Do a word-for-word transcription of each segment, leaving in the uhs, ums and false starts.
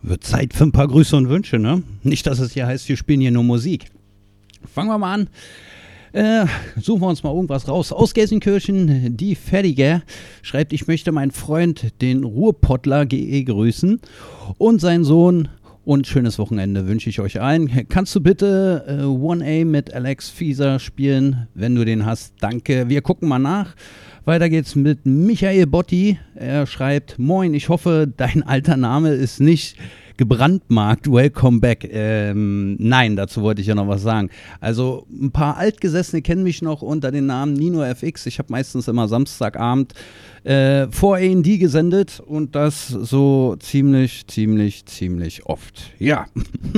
Wird Zeit für ein paar Grüße und Wünsche, ne? Nicht, dass es hier heißt, wir spielen hier nur Musik. Fangen wir mal an. Äh, suchen wir uns mal irgendwas raus. Aus Gelsenkirchen, die Fertiger schreibt, ich möchte meinen Freund, den Ruhrpottler G E, grüßen und seinen Sohn. Und schönes Wochenende wünsche ich euch allen. Kannst du bitte äh, one A mit Alex Fieser spielen, wenn du den hast? Danke. Wir gucken mal nach. Weiter geht's mit Michael Botti. Er schreibt, moin, ich hoffe, dein alter Name ist nicht gebrandmarkt. Welcome back. Ähm, nein, dazu wollte ich ja noch was sagen. Also ein paar Altgesessene kennen mich noch unter dem Namen Nino F X. Ich habe meistens immer Samstagabend äh, vor A und D gesendet und das so ziemlich, ziemlich, ziemlich oft. Ja,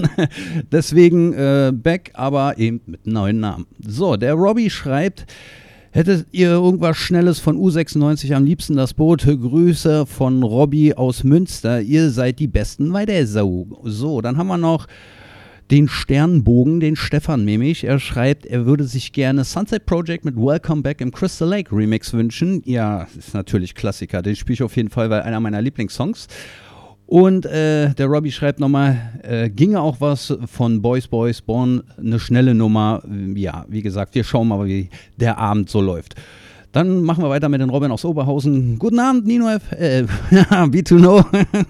deswegen äh, back, aber eben mit einem neuen Namen. So, der Robby schreibt, hättet ihr irgendwas Schnelles von U sechsundneunzig, am liebsten das Boot? Grüße von Robby aus Münster. Ihr seid die Besten bei der Sau. So, dann haben wir noch den Sternbogen, den Stefan Memich. Er schreibt, er würde sich gerne Sunset Project mit Welcome Back im Crystal Lake Remix wünschen. Ja, ist natürlich Klassiker. Den spiele ich auf jeden Fall, weil einer meiner Lieblingssongs. Und äh, der Robby schreibt nochmal, äh, ginge auch was von Boys Boys Born, eine schnelle Nummer. Ja, wie gesagt, wir schauen mal, wie der Abend so läuft. Dann machen wir weiter mit den Robin aus Oberhausen. Guten Abend, Nino F. Äh, B zwei No.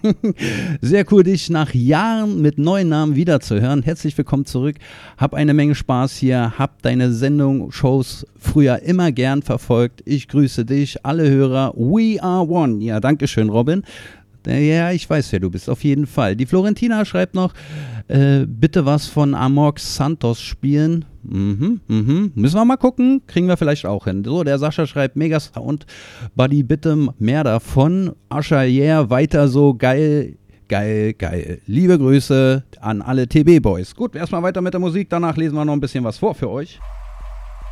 Sehr cool, dich nach Jahren mit neuen Namen wiederzuhören. Herzlich willkommen zurück. Hab eine Menge Spaß hier. Hab deine Sendung, Shows früher immer gern verfolgt. Ich grüße dich, alle Hörer. We are one. Ja, danke schön, Robin. Ja, ich weiß, wer du bist, auf jeden Fall. Die Florentina schreibt noch, äh, bitte was von Amok Santos spielen. Mhm, mhm. Müssen wir mal gucken, kriegen wir vielleicht auch hin. So, der Sascha schreibt, mega Sound. Buddy, bitte mehr davon. Ascher, yeah, weiter so, geil, geil, geil. Liebe Grüße an alle T B-Boys. Gut, erstmal weiter mit der Musik, danach lesen wir noch ein bisschen was vor für euch.